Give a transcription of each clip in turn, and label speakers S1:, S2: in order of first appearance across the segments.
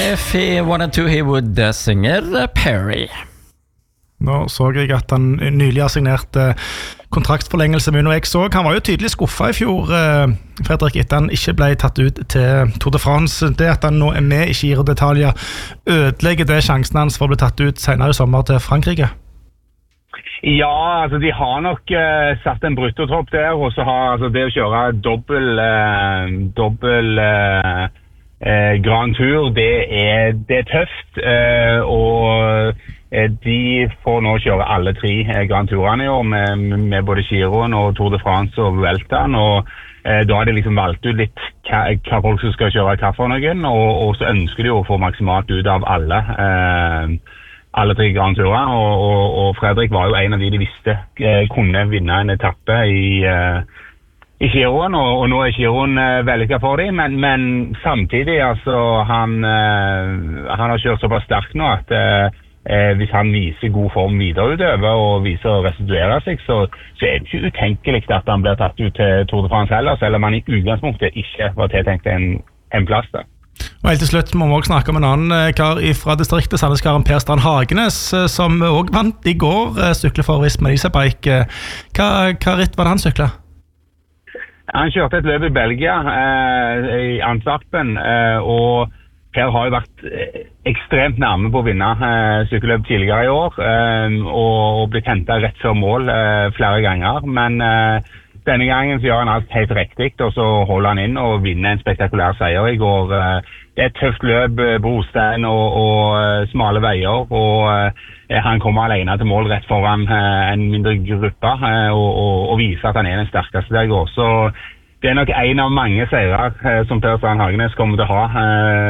S1: if he wanted to, he would synger Perry.
S2: Nå så jeg at han nylig har signert kontraktforlengelse med, og jeg så han var jo tydelig skuffet I fjor, Fredrik, etter han ikke ble tatt ut til Tour de France. Det at han nå med I Giro d'Italia ødelegger det sjansen hans for å bli tatt ut senere I sommer til Frankrike?
S3: Ja, altså de har nok satt en bruttotropp der, og så har altså, det å kjøre dobbel Grand Tour, det er tøft, og de får nå kjøre alle 3 Grand Tourene I år med både Giroen og Tour de France og Vueltaen, og da har de liksom valgt ut litt hva folk som skal kjøre hva for noen, og så ønsker de å få maksimalt ut av alle 3 Grand Tourer, og Fredrik var jo en av de visste kunne vinne en etappe I Giroen, og nå Giroen vellykket for dem, men samtidig, altså, han har kjørt såpass sterkt nå at hvis han viser god form videreutøver og viser å restituere seg, så det ikke utenkelig at han blir tatt ut til Tour de France heller, selv om han I utgangspunktet ikke var tiltenkt en plass der.
S2: Og helt til slutt må vi også snakke om en annen kar fra distriktet, Sandneskaren Per Strand Hagenes, som også vant I går sykler for Visma Leasebike. Hva ritt var det han syklet?
S3: Han kjørte et løp I Belgia, I Antwerpen, og Per har jo vært ekstremt nærme på å vinne sykkelløp tidligere I år, og blitt hentet rett før mål flere ganger, men denne gangen så gjør han alt helt riktig, og så holder han inn og vinner en spektakulær seier I går. Det et tøft løp, brostein og smale veier, og han kommer alene til mål rett foran en mindre gruppe, og viser at han den sterkeste der I går. Så det nok en av mange seirer som Per Strand Hagenes kommer til å ha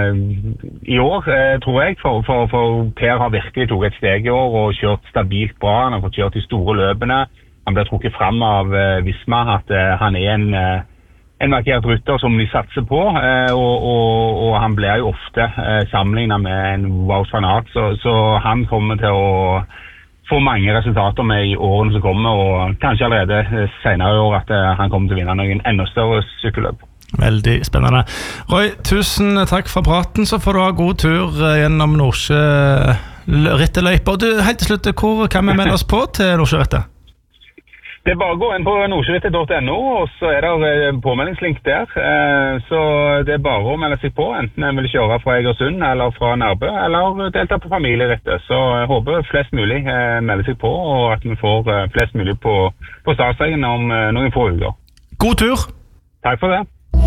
S3: I år, tror jeg, for Per har virkelig tog et steg I år og kjørt stabilt bra. Han har fått kjørt de store løpene. Han ble trukket frem av Visma at han en markert rytter som de satser på, og han blir jo ofte sammenlignet med en Wout van Aert, så han kommer til å få mange resultater med I årene som kommer, og kanskje allerede senere I år at han kommer til å vinne noen enda større sykkelløp.
S2: Veldig spennende. Roy, tusen takk for praten, så får du ha god tur gjennom Nordsjø ritteløyper. Du, helt til slutt, hvor kan vi melde oss på til Nordsjørittet?
S3: Det bare å gå inn på nordsjørittet.no, og så det en påmeldingslink der. Så det bare å melde seg på, enten en vil kjøre fra Egersund eller fra Nærbø, eller delta på familierittet. Så jeg håper flest mulig melder seg på, og at vi får flest mulig på startstreken om noen få uker.
S2: God tur!
S3: Takk for det.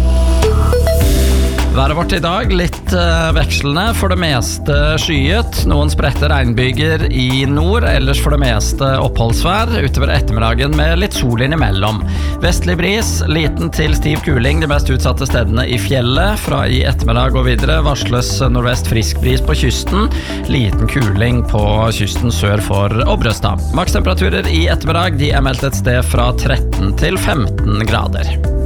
S1: Været vårt I dag litt vekslende, for det meste skyet, noen spredte regnbyger I nord, ellers for det meste oppholdsvær, utover ettermiddagen med litt sol innimellom. Vestlig bris, liten til stiv kuling de mest utsatte stedene I fjellet, fra I ettermiddag og videre varsles nordvest frisk bris på kysten, liten kuling på kysten sør for Obrestad. Makstemperaturer I ettermiddag de meldt et sted fra 13 til 15 grader.